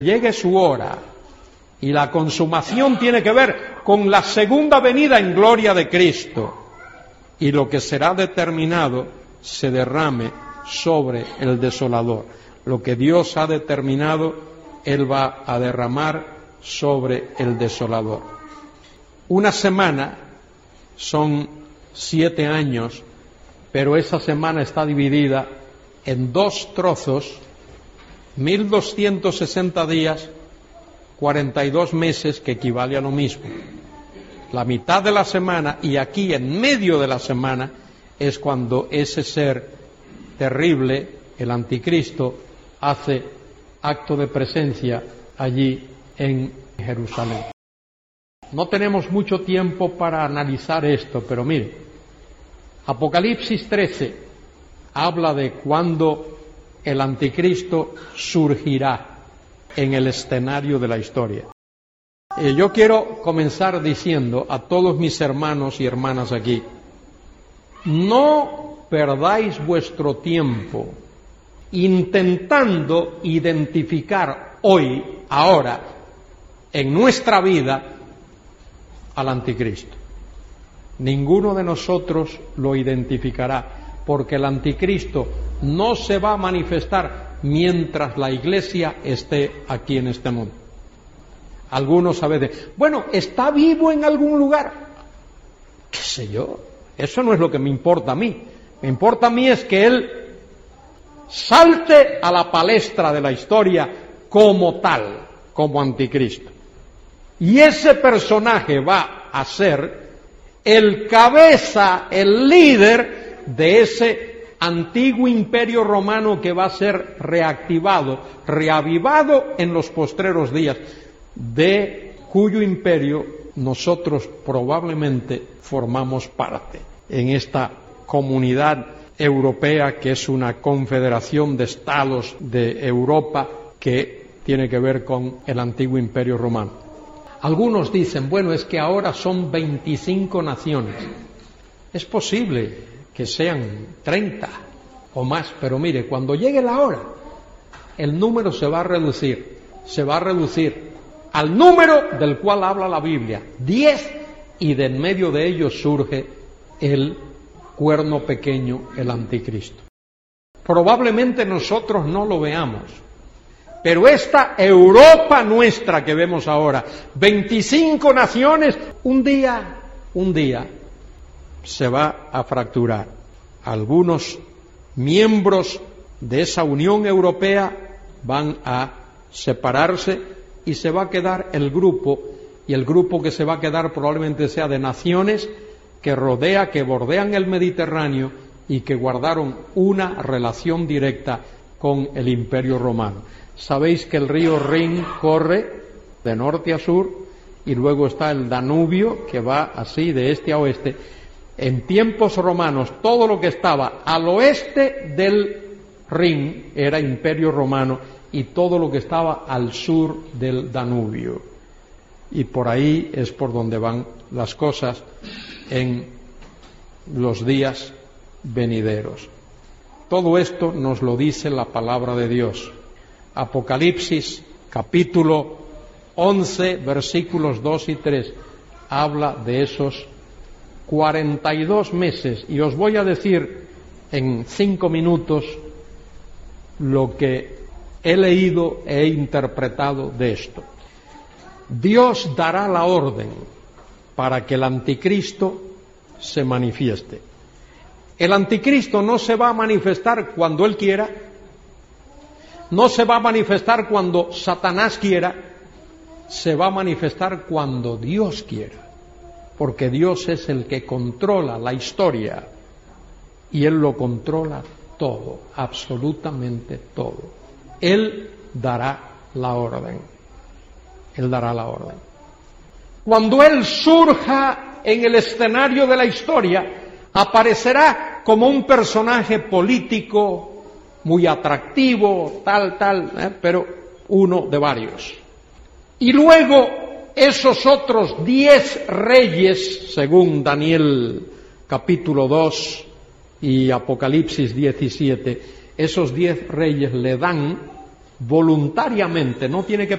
llegue su hora, y la consumación tiene que ver con la segunda venida en gloria de Cristo, y lo que será determinado se derrame sobre el desolador. Lo que Dios ha determinado, Él va a derramar sobre el desolador. Una semana son 7 años, pero esa semana está dividida en 2 trozos, 1260 días, 42 meses, que equivale a lo mismo. La mitad de la semana, y aquí en medio de la semana, es cuando ese ser terrible, el anticristo, hace acto de presencia allí en Jerusalén. No tenemos mucho tiempo para analizar esto, pero mire, Apocalipsis 13 habla de cuando el anticristo surgirá en el escenario de la historia. Yo quiero comenzar diciendo a todos mis hermanos y hermanas aquí: no perdáis vuestro tiempo intentando identificar hoy, ahora, en nuestra vida, al anticristo. Ninguno de nosotros lo identificará, porque el anticristo no se va a manifestar mientras la iglesia esté aquí en este mundo. Algunos a veces, bueno, ¿está vivo en algún lugar? ¿Qué sé yo? Eso no es lo que me importa a mí. Me importa a mí es que él salte a la palestra de la historia como tal, como anticristo. Y ese personaje va a ser el cabeza, el líder de ese antiguo imperio romano que va a ser reactivado, reavivado en los postreros días, de cuyo imperio nosotros probablemente formamos parte en esta comunidad europea, que es una confederación de estados de Europa que tiene que ver con el antiguo imperio romano. Algunos dicen, bueno, es que ahora son 25 naciones. Es posible que sean 30 o más, pero mire, cuando llegue la hora, el número se va a reducir al número del cual habla la Biblia, 10, y de en medio de ellos surge el cuerno pequeño, el anticristo. Probablemente nosotros no lo veamos, pero esta Europa nuestra que vemos ahora, 25 naciones, un día se va a fracturar. Algunos miembros de esa Unión Europea van a separarse y se va a quedar el grupo, y el grupo que se va a quedar probablemente sea de naciones que bordean el Mediterráneo y que guardaron una relación directa con el Imperio Romano. Sabéis que el río Rin corre de norte a sur, y luego está el Danubio, que va así de este a oeste. En tiempos romanos, todo lo que estaba al oeste del Rin era Imperio Romano, y todo lo que estaba al sur del Danubio. Y por ahí es por donde van las cosas en los días venideros. Todo esto nos lo dice la palabra de Dios. Apocalipsis, capítulo 11, versículos 2 y 3, habla de esos 42 meses, y os voy a decir en 5 minutos lo que he leído e interpretado de esto. Dios dará la orden para que el anticristo se manifieste. El anticristo no se va a manifestar cuando él quiera, no se va a manifestar cuando Satanás quiera, se va a manifestar cuando Dios quiera, porque Dios es el que controla la historia, y Él lo controla todo, absolutamente todo. Él dará la orden. Él dará la orden. Cuando Él surja en el escenario de la historia, aparecerá como un personaje político muy atractivo, pero uno de varios. Y luego esos otros 10 reyes, según Daniel capítulo 2 y Apocalipsis 17, esos 10 reyes le dan voluntariamente, no tiene que